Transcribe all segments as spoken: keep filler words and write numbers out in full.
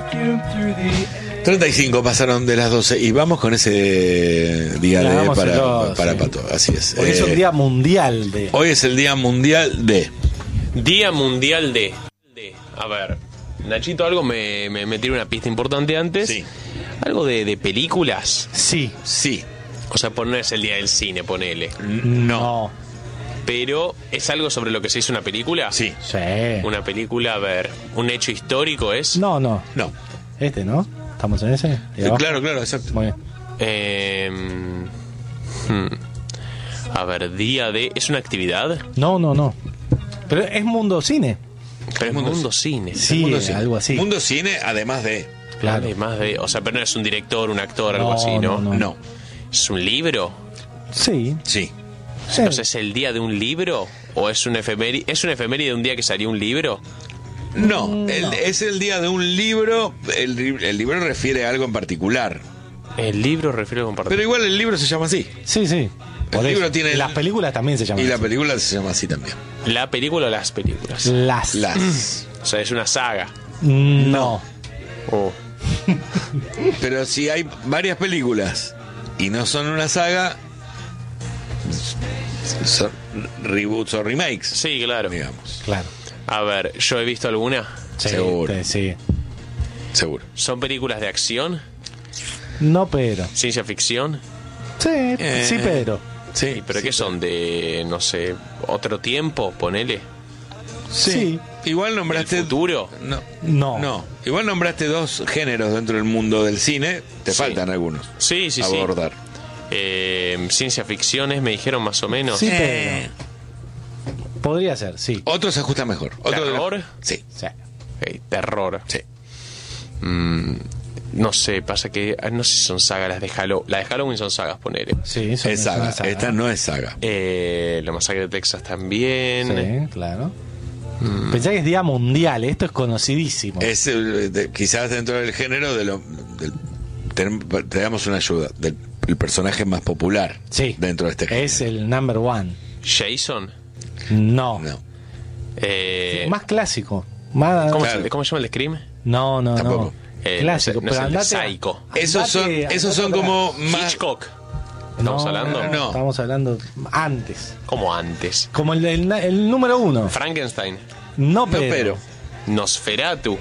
treinta y cinco pasaron de las doce y vamos con ese día La de vamos para, celoso, para sí. Pato, así es. Hoy es un Eh, día mundial de... hoy es el día mundial de... Día mundial de... de a ver, Nachito algo me, me, me tiró una pista importante antes. Sí. Algo de, de películas. Sí. Sí. O sea, por no es el día del cine, ponele. No. Pero, ¿es algo sobre lo que se hizo una película? Sí. Sí. Una película, a ver, un hecho histórico es... No, no. No. Este, ¿no? ¿Estamos en ese? ¿Y Eh, abajo? claro, claro, exacto. Muy bien. Eh, hmm. A ver, día de... ¿Es una actividad? No, no, no. Pero es mundo cine. Pero es Mundo mundo cine. Sí, Mundo cine. algo así. Mundo cine, además de... Claro. Además de... O sea, pero no es un director, un actor, algo No, así, ¿no? no, No. ¿Es un libro? Sí. Sí. Sí. Entonces, ¿es el día de un libro? ¿O es un efeméride? ¿Es un efeméride de un día que salió un libro? No, el- es el día de un libro. El, li- el libro refiere a algo en particular. El libro refiere a compartir. Pero igual el libro se llama así. Sí, sí. Por El eso. libro tiene- Las películas también se llaman Y la así. película se llama así también. ¿La película o las películas? Las. Las. O sea, es una saga. No. Oh. Pero si hay varias películas y no son una saga, son reboots o remakes, Sí, claro. digamos. Claro. A ver, ¿yo he visto alguna? Sí, Seguro. te- sí. Seguro. ¿Son películas de acción? No, pero. ¿Ciencia ficción? Sí, Eh. sí, pero. Sí. ¿Pero sí, qué son? ¿De, no sé, otro tiempo? Ponele. Sí. Sí. Igual ¿El nombraste. futuro? No. No. No. Igual nombraste dos géneros dentro del mundo del cine. Te Sí. faltan algunos. Sí, sí, sí. abordar. Eh, ciencia ficciones, me dijeron más o menos. Sí, Eh. pero. Podría ser, sí. Otro se ajusta mejor. Otro de los- ¿Terror? Sí. Sí. Ok, terror. Sí. Mm, no sé, pasa que... ah, no sé si son sagas las de Halloween. Las de Halloween son sagas, ponele. Sí, eso Es saga. Esta no es saga. Eh, la masacre de Texas también. Sí, claro. Pensá que es día mundial, esto es conocidísimo. Es eh, de- quizás dentro del género de lo del, ten- te damos una ayuda del el personaje más popular Sí. dentro de este género. Es el number one. Jason. No. No, Eh, Más clásico. Más... ¿cómo, Claro. se, ¿Cómo se llama el Scream? No, no, Tampoco. no. Eh, Clásico. no es- pero no es el andate. de Psycho. esos son andate- esos son andate como atrás. más Hitchcock. ¿Estamos No, hablando? No, No. Estamos hablando antes. Como antes. Como el, el, el número uno. Frankenstein. No, no, pero. pero Nosferatu.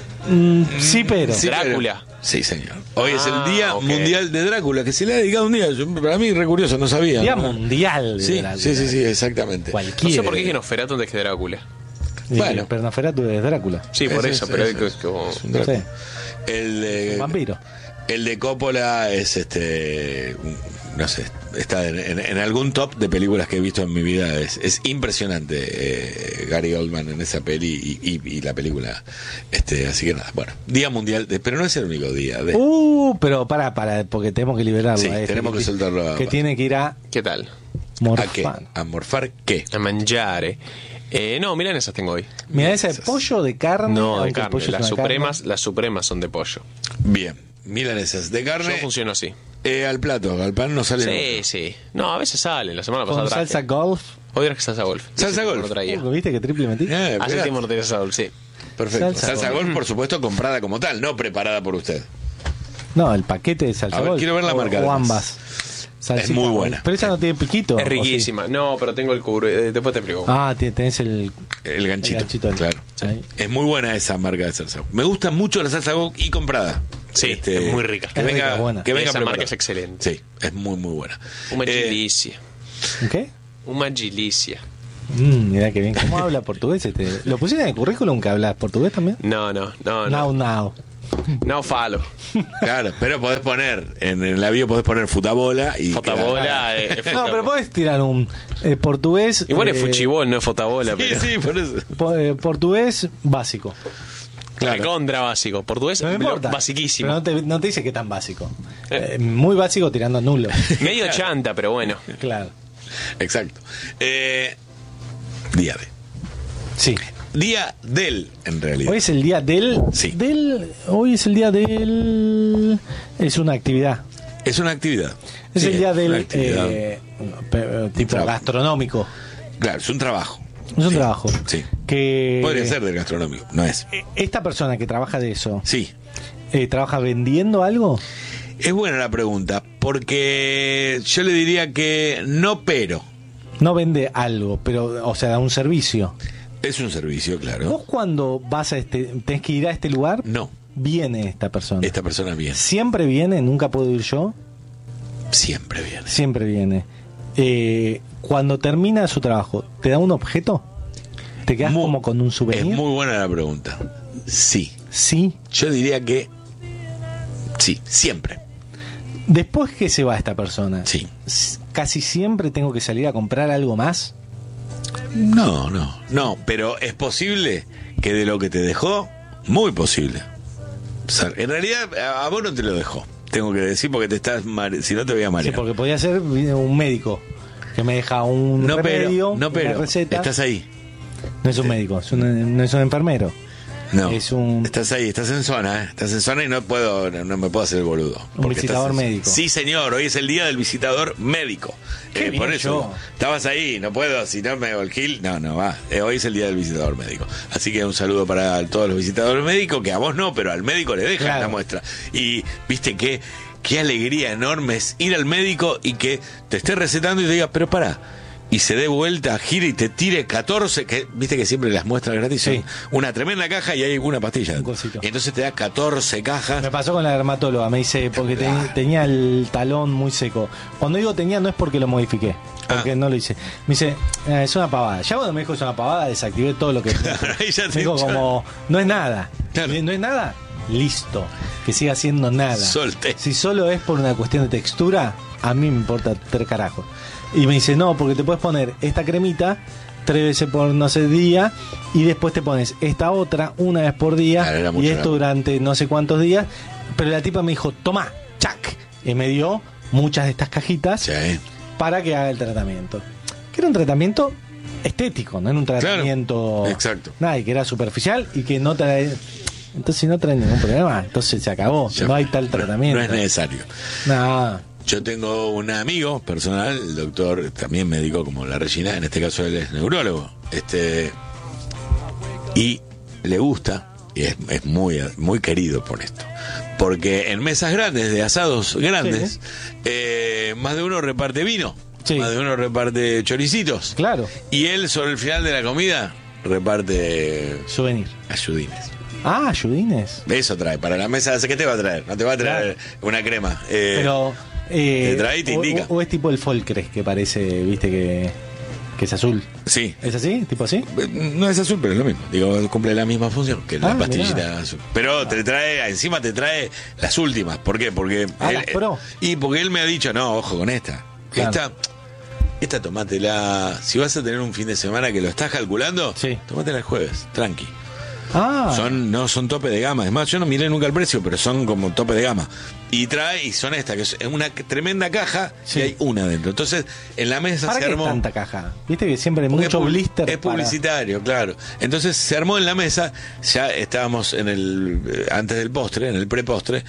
Mm, sí, pero. sí, pero- Drácula. sí, señor. Hoy es Ah, el Día ok. Mundial de Drácula, que se le ha dedicado un día. Yo- para mí, re curioso, no sabía. Día ¿no? mundial. de Sí, Drácula. sí, sí, sí, exactamente. No Cualquiera. sé por qué que Nosferatu antes que Drácula. Sí, Bueno. Pero Nosferatu es Drácula. Sí, por Ese eso, es- pero ese es es- como... es un No Drácula. sé. El de, Un vampiro. el de Coppola es este. No sé, está en, en- en algún top de películas que he visto en mi vida. Es, es impresionante eh, Gary Oldman en esa peli y, y- y la película. Este, así que nada, bueno, Día Mundial, de, pero no es el único día. De, Uh, pero para, para, porque tenemos que liberarlo. Sí, a este, tenemos que soltarlo a- Que tiene que ir a ¿Qué tal? ¿A qué? morfar. ¿A morfar qué? A mangiare. Eh, no, miren esas tengo hoy. Mira, ese de pollo, de carne. No, de aunque el carne. pollo es Las una supremas, carne. las supremas son de pollo. Bien, milanesas de Yo carne funciono así. eh, al plato, al pan no sale Sí, nunca. sí. No, a veces salen. La semana pasada Con traje. salsa golf. Hoy era que salsa golf. Salsa Hace tiempo golf. No traía. Uh, ¿Viste que triple metí? Eh, Hace mirá, tiempo no tenía salsa golf, sí. perfecto. Salsa Salsa, golf. golf, por supuesto, comprada como tal, no preparada por usted. No, el paquete de salsa A ver, golf. quiero ver la O- marca, O, además. ambas. Salsita muy golf. buena. Pero esa no tiene piquito. Es ¿o sí? riquísima. No, pero tengo el cubre. eh, después te explico. Ah, ti- tenés el. El ganchito, El ganchito ahí. claro. Ahí. Es muy buena esa marca de salsa. Me gusta mucho la salsa golf y comprada. Sí, Este, es muy rica. Que Es venga, rica, buena. que venga Esa preparada. marca es excelente. Sí, es muy, muy buena. Una Eh, gilicia. ¿Qué? Una gilicia. Mm, mirá que bien. ¿Cómo habla portugués este? ¿Lo pusieron en el currículum que hablas portugués también? No, no, no, Now, no. now. No falo. Claro, pero podés poner, en el avión podés poner futabola y... Fotabola. eh, es No, futa- pero podés tirar un eh, portugués. Igual es eh, fuchibol, no es fotabola. Sí, pero... sí, por eso. po- eh, portugués básico. Claro. Recontra básico. Portugués, No me lo- importa. basiquísimo. Pero no te, no te dice que tan básico. Eh. Eh, muy básico tirando a nulo. Medio chanta, pero bueno. Claro. Exacto. Eh, día de. Sí. Día del, en realidad. Hoy es el día del. Sí. del hoy es el día del. Es una actividad. Es una actividad. Es Sí, el día una del. actividad. eh, pe- tipo trabajo. gastronómico. Claro, es un trabajo. Es un Sí, trabajo. Sí. Que Podría ser del gastronómico, no es. esta persona que trabaja de eso, Sí. eh, ¿trabaja vendiendo algo? Es buena la pregunta, porque yo le diría que no, pero No vende algo, pero, o sea, da un servicio. es un servicio, claro. ¿Vos cuando vas a este, tenés que ir a este lugar? No, Viene esta persona. esta persona viene, ¿Siempre viene? ¿Nunca puedo ir yo? siempre viene. Siempre viene. Eh, cuando termina su trabajo, ¿te da un objeto? ¿Te quedas Muy- como con un Es souvenir? muy buena la pregunta. Sí, Sí. yo diría que sí, siempre. Después que se va esta persona, Sí. s- casi siempre tengo que salir a comprar algo más. No, no, no, pero es posible que de lo que te dejó, muy posible. O sea, en realidad a a vos no te lo dejó, tengo que decir, porque te estás mare- si no te voy a Sí, marear. porque podría ser un médico que me deja un No, remedio, pero, no, una pero, receta. estás ahí. No es un médico, es un- no es un enfermero. No, Es un- estás ahí, estás en zona, ¿eh? Estás en zona y no puedo, no, no me puedo hacer el boludo. Un porque visitador estás en- médico. Sí, señor, hoy es el día del visitador médico. Qué Eh, bien, por eso, yo. estabas ahí, no puedo, si no me hago el kill, no, no va. Eh, hoy es el día del visitador médico. Así que un saludo para todos los visitadores médicos, que a vos no, pero al médico le dejan Claro. la muestra. Y viste qué, qué alegría enorme es ir al médico y que te esté recetando y te diga, pero pará. Y se dé vuelta, gire y te tire catorce, que viste que siempre las muestras gratis son Sí. una tremenda caja y hay una pastilla. Un cosito. Y entonces te da catorce cajas. Me pasó con la dermatóloga, me dice, porque te- tenía el talón muy seco. Cuando digo tenía, no es porque lo modifiqué, porque Ah. no lo hice. Me dice, eh, es una pavada. Ya cuando me dijo es una pavada, desactivé todo lo que... Ahí ya te me dijo echó. como, no es nada. Claro. ¿No es nada? Listo. Que siga siendo nada. Solté. Si solo es por una cuestión de textura, a mí me importa tres carajos. Y me dice, no, porque te puedes poner esta cremita tres veces por no sé día y después te pones esta otra una vez por día Claro, era mucho, y esto ¿no? durante no sé cuántos días. Pero la tipa me dijo, toma, chac. Y me dio muchas de estas cajitas Sí. para que haga el tratamiento. Que era un tratamiento estético, no era un tratamiento... exacto. Nada, y que era superficial y que no trae... Entonces si no trae ningún problema, entonces se acabó. Ya no hay fue. tal tratamiento. No es necesario. No. Yo tengo un amigo personal, el doctor, también médico como la Regina, en este caso él es neurólogo, este y le gusta, y es, es muy, muy querido por esto, porque en mesas grandes, de asados grandes, Sí. eh, más de uno reparte vino, Sí. más de uno reparte choricitos, Claro, y él sobre el final de la comida reparte souvenir. ayudines. Ah, ayudines. Eso trae, para la mesa, ¿qué te va a traer? No te va a traer una crema. eh, Pero. Eh, te trae y te o, indica. o- o es tipo el Folcres que parece, viste, que, que es azul. Sí. ¿Es así? ¿Tipo así? No es azul, pero es lo mismo. Digo, cumple la misma función que la Ah, pastillita mirá. azul. Pero te trae, encima te trae las últimas. ¿Por qué? Porque Ah, él, las pro. y porque él me ha dicho, no, ojo con esta. Claro. Esta, esta tomátela. Si vas a tener un fin de semana que lo estás calculando, Sí. tomátela el jueves, tranqui. Ah, Son, no son tope de gama. Es más, yo no miré nunca el precio, pero son como tope de gama. Y trae, y son estas, que es una tremenda caja Sí. y hay una dentro. Entonces, en la mesa ¿para se qué armó. tanta caja? Viste que siempre hay Porque mucho es pub- blister. Es para- publicitario, claro. Entonces se armó en la mesa, ya estábamos en el eh, antes del postre, en el prepostre,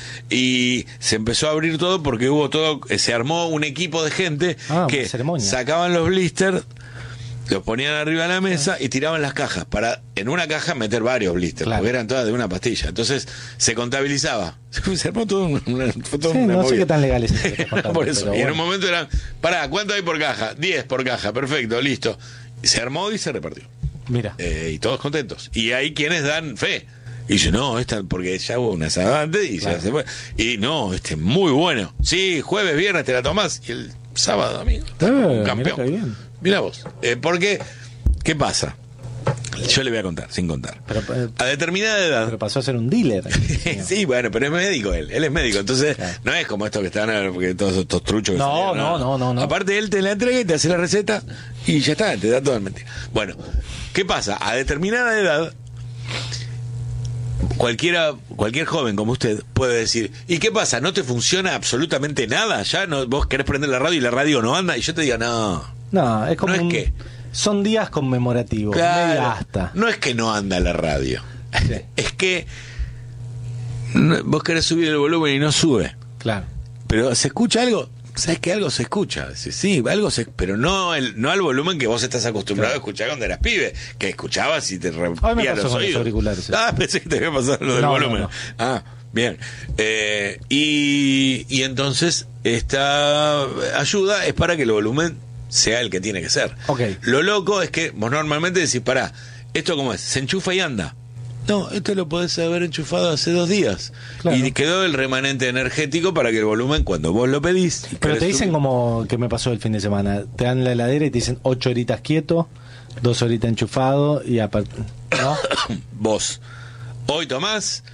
y se empezó a abrir todo porque hubo todo, eh, se armó un equipo de gente Ah, que una ceremonia. sacaban los blisters, los ponían arriba de la mesa y tiraban las cajas para en una caja meter varios blisters, Claro. porque eran todas de una pastilla. Entonces se contabilizaba. Se armó todo una, fue todo Sí, una no sé movida. qué tan legal es esto que estás contando, Por eso. pero Y en bueno. un momento eran, pará, ¿cuánto hay por caja? diez por caja, perfecto, listo. Y se armó y se repartió. Mira. Eh, y todos contentos. Y hay quienes dan fe. Y yo, no, esta, porque ya hubo una asado antes y Claro. ya se fue. Y no, este, muy bueno. Sí, jueves, viernes te la tomás. Y el sábado, amigo, estás como un Eh, campeón. mirá qué bien. Mirá vos. Eh, porque, ¿qué pasa? Yo le voy a contar, sin contar. Pero, eh, A determinada edad. pero pasó a ser un dealer. Sí, bueno, pero es médico él, él es médico, entonces Claro. no es como esto que están, porque todos estos truchos que No, salieron, no, no, no, no. Aparte él te la entrega y te hace la receta y ya está, te da todo el mentira. Bueno, ¿qué pasa? A determinada edad, cualquiera, cualquier joven como usted puede decir, ¿y qué pasa? ¿No te funciona absolutamente nada? ¿Ya no, vos querés prender la radio y la radio no anda? Y yo te digo, no. No, es como No es un- que- son días conmemorativos, Claro, media asta. no es que no anda la radio, Sí. es que no- vos querés subir el volumen y no sube. Claro. Pero ¿se escucha algo? ¿sabes que algo se escucha? Sí, sí, algo se, pero no el, no al volumen que vos estás acostumbrado claro. a escuchar cuando eras pibe, que escuchabas y te rompía los oídos. Los auriculares, sí. Ah, pensé que te había pasado lo del no, volumen. No, no. Ah, bien. Eh, y, y entonces esta ayuda es para que el volumen sea el que tiene que ser. Okay. Lo loco es que vos normalmente decís, pará, ¿esto cómo es? Se enchufa y anda. No, esto lo podés haber enchufado hace dos días. Claro. Y quedó el remanente energético para que el volumen, cuando vos lo pedís... Pero te dicen subir. Como que me pasó el fin de semana. Te dan la heladera y te dicen ocho horitas quieto, dos horitas enchufado y aparte... ¿no? Vos, hoy tomás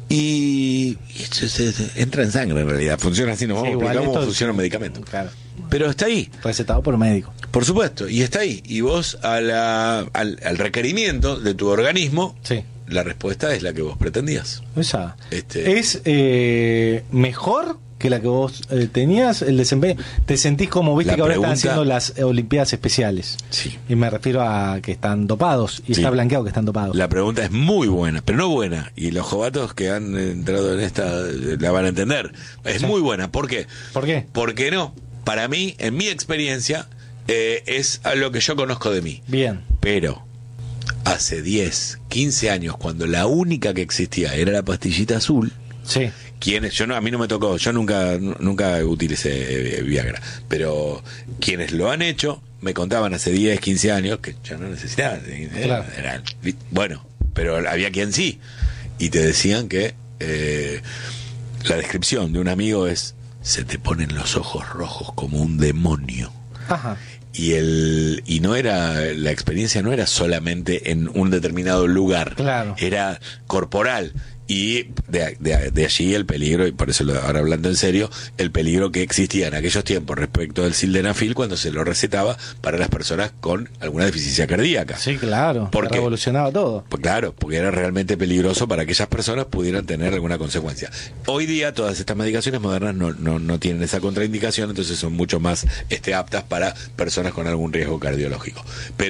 y... y esto se, se, entra en sangre en realidad. Funciona así, nos vamos sí, a explicar cómo funciona un medicamento. Claro. Pero está ahí. Recetado por médico. Por supuesto, y está ahí. Y vos a la, al, al requerimiento de tu organismo... Sí. La respuesta es la que vos pretendías. Esa. Este... ¿Es eh, mejor que la que vos eh, tenías el desempeño? ¿Te sentís como, viste, la que ahora pregunta... están haciendo las Olimpiadas Especiales? Sí. Y me refiero a que están dopados, y sí. está blanqueado que están dopados. La pregunta es muy buena, pero no buena. Y los jovatos que han entrado en esta la van a entender. Es sí. muy buena. ¿Por qué? ¿Por qué? Porque no. Para mí, en mi experiencia, eh, es a lo que yo conozco de mí. Bien. Pero... hace diez, quince años, cuando la única que existía era la pastillita azul, sí. quienes, yo no, a mí no me tocó, yo nunca, nunca utilicé eh, Viagra, pero quienes lo han hecho me contaban hace diez, quince años que ya no necesitaban, claro. eran, bueno, pero había quien sí, y te decían que eh, la descripción de un amigo es: se te ponen los ojos rojos como un demonio. Ajá. Y el y no era la experiencia no era solamente en un determinado lugar, claro. era corporal. Y de, de, de allí el peligro, y por eso lo, ahora hablando en serio, el peligro que existía en aquellos tiempos respecto del sildenafil cuando se lo recetaba para las personas con alguna deficiencia cardíaca. Sí, claro, porque revolucionaba todo. Pues claro, porque era realmente peligroso para que aquellas personas pudieran tener alguna consecuencia. Hoy día todas estas medicaciones modernas no, no, no tienen esa contraindicación, entonces son mucho más este, aptas para personas con algún riesgo cardiológico.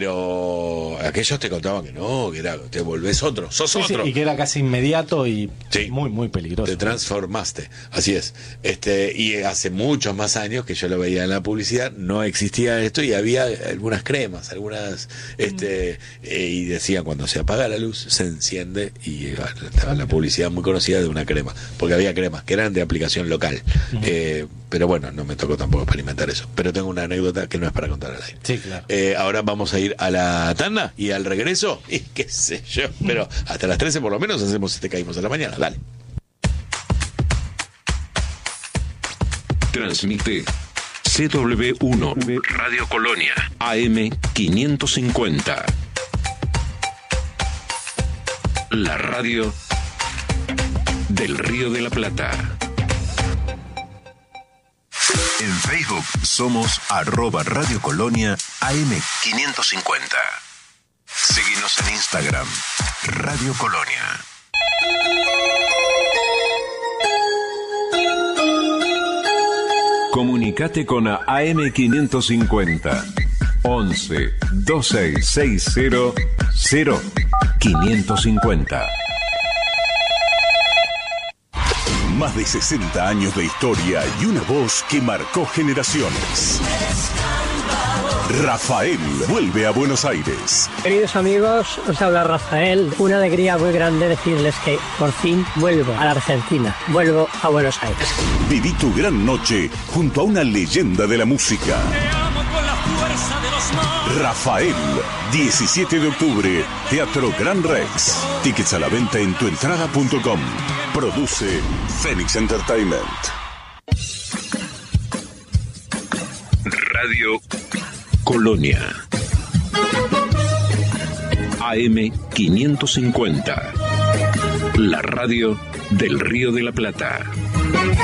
Pero aquellos te contaban que no, que era, te volvés otro, sos sí, otro. Sí, y que era casi inmediato y sí, muy, muy peligroso. Te transformaste, así es. Este, y hace muchos más años que yo lo veía en la publicidad, no existía esto y había algunas cremas, algunas, este, eh, y decían cuando se apaga la luz, se enciende, y eh, estaba la publicidad muy conocida de una crema, porque había cremas que eran de aplicación local. Uh-huh. eh, pero bueno, no me tocó tampoco experimentar eso. Pero tengo una anécdota que no es para contar al aire. Sí, claro. Eh, ahora vamos a ir a la tanda y al regreso, y qué sé yo, pero hasta las trece por lo menos hacemos este Caímos a la Mañana. Dale. Transmite C W uno Radio Colonia A M quinientos cincuenta. La radio del Río de la Plata. En Facebook somos arroba Radio Colonia A M quinientos cincuenta. Síguenos en Instagram, Radio Colonia. Comunicate con A M quinientos cincuenta. once doce sesenta cero quinientos cincuenta. Más de sesenta años de historia y una voz que marcó generaciones. Rafael vuelve a Buenos Aires. Queridos amigos, os habla Rafael. Una alegría muy grande decirles que por fin vuelvo a la Argentina. Vuelvo a Buenos Aires. Viví tu gran noche junto a una leyenda de la música. Te amo con la fuerza de los mares. Rafael, diecisiete de octubre, Teatro Gran Rex. Tickets a la venta en tuentrada punto com. Produce Phoenix Entertainment. Radio Colonia A M quinientos cincuenta. La radio del Río de la Plata.